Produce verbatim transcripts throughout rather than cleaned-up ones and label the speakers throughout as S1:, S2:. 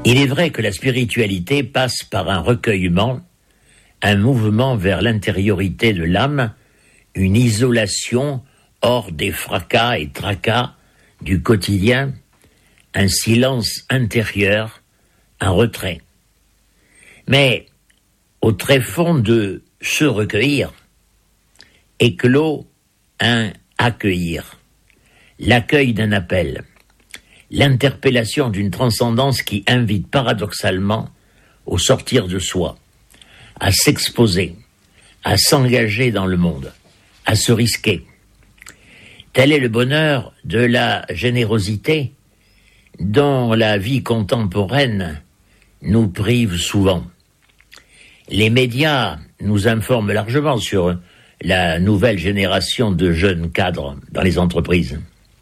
S1: Il est vrai que la spiritualité passe par un recueillement, un mouvement vers l'intériorité de l'âme, une isolation hors des fracas et tracas du quotidien, un silence intérieur, un retrait. Mais au tréfonds de se recueillir, éclot un accueillir, l'accueil d'un appel, l'interpellation d'une transcendance qui invite paradoxalement au sortir de soi, à s'exposer, à s'engager dans le monde, à se risquer. Tel est le bonheur de la générosité dont la vie contemporaine nous prive souvent. Les médias nous informent largement sur la nouvelle génération de jeunes cadres dans les entreprises.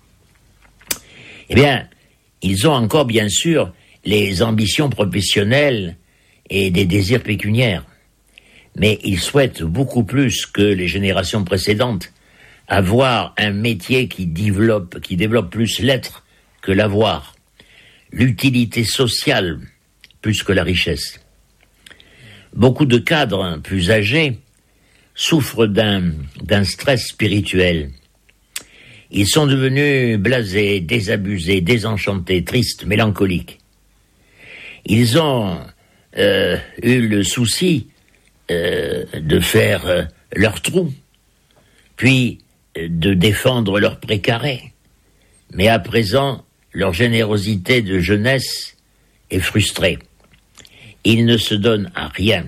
S1: Eh bien, ils ont encore bien sûr les ambitions professionnelles et des désirs pécuniaires, mais ils souhaitent beaucoup plus que les générations précédentes avoir un métier qui développe, qui développe plus l'être que l'avoir, l'utilité sociale plus que la richesse. Beaucoup de cadres plus âgés souffrent d'un, d'un stress spirituel. Ils sont devenus blasés, désabusés, désenchantés, tristes, mélancoliques. Ils ont euh, eu le souci euh, de faire euh, leur trou, puis euh, de défendre leur précaré. Mais à présent, leur générosité de jeunesse est frustrée. Ils ne se donnent à rien,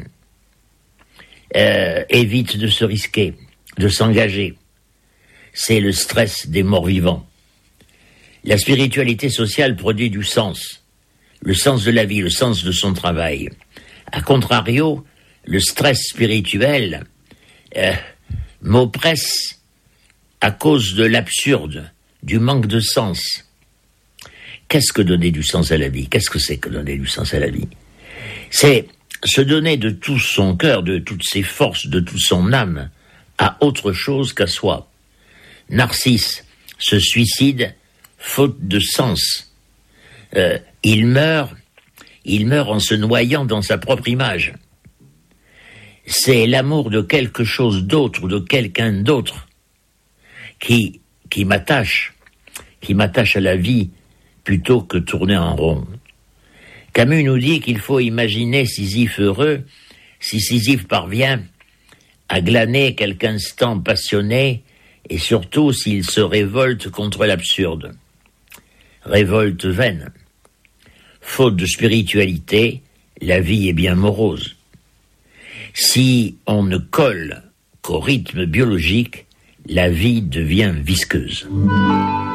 S1: euh, évitent de se risquer, de s'engager. C'est le stress des morts vivants. La spiritualité sociale produit du sens, le sens de la vie, le sens de son travail. A contrario, le stress spirituel euh, m'oppresse à cause de l'absurde, du manque de sens. Qu'est-ce que donner du sens à la vie? Qu'est-ce que c'est que donner du sens à la vie? C'est se donner de tout son cœur, de toutes ses forces, de toute son âme, à autre chose qu'à soi. Narcisse se suicide faute de sens. Euh, il meurt, il meurt en se noyant dans sa propre image. C'est l'amour de quelque chose d'autre, de quelqu'un d'autre, qui, qui m'attache, qui m'attache à la vie plutôt que tourner en rond. Camus nous dit qu'il faut imaginer Sisyphe heureux si Sisyphe parvient à glaner quelque instant passionné et surtout s'il se révolte contre l'absurde. Révolte vaine. Faute de spiritualité, la vie est bien morose. Si on ne colle qu'au rythme biologique, la vie devient visqueuse.